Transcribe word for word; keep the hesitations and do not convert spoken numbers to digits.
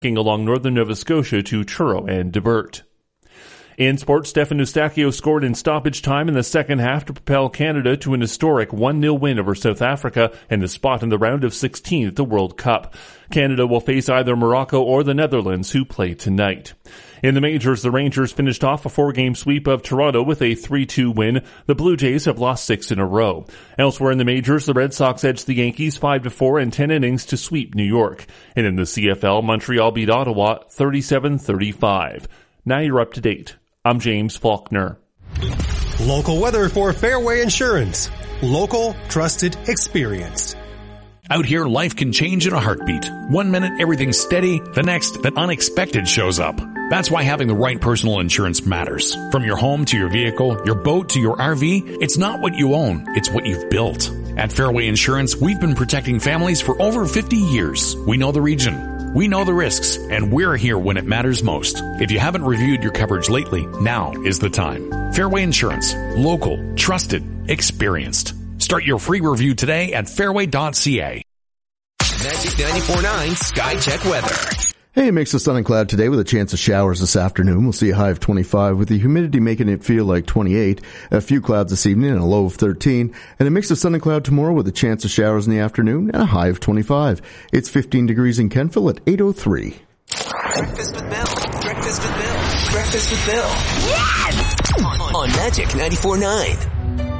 along northern Nova Scotia to Truro and Divert. In sports, Stefan Eustáquio scored in stoppage time in the second half to propel Canada to an historic one nil win over South Africa and a spot in the round of sixteen at the World Cup. Canada will face either Morocco or the Netherlands, who play tonight. In the majors, the Rangers finished off a four-game sweep of Toronto with a three two win. The Blue Jays have lost six in a row. Elsewhere in the majors, the Red Sox edged the Yankees five to four in ten innings to sweep New York. And in the C F L, Montreal beat Ottawa thirty-seven thirty-five. Now you're up to date. I'm James Faulkner. Local weather for Fairway Insurance. Local, trusted, experienced. Out here, life can change in a heartbeat. One minute, everything's steady. The next, the unexpected shows up. That's why having the right personal insurance matters. From your home to your vehicle, your boat to your R V, it's not what you own, it's what you've built. At Fairway Insurance, we've been protecting families for over fifty years. We know the region. We know the risks, and we're here when it matters most. If you haven't reviewed your coverage lately, now is the time. Fairway Insurance. Local, trusted, experienced. Start your free review today at fairway dot c a. Magic ninety-four point nine Sky Check Weather. Hey, it makes a sun and cloud today with a chance of showers this afternoon. We'll see a high of twenty-five with the humidity making it feel like twenty-eight. A few clouds this evening and a low of thirteen. And a mix of sun and cloud tomorrow with a chance of showers in the afternoon and a high of twenty-five. It's fifteen degrees in Kentville at eight oh three. Breakfast with Bill. Breakfast with Bill. Breakfast with Bill. Yes! On, on Magic ninety-four point nine.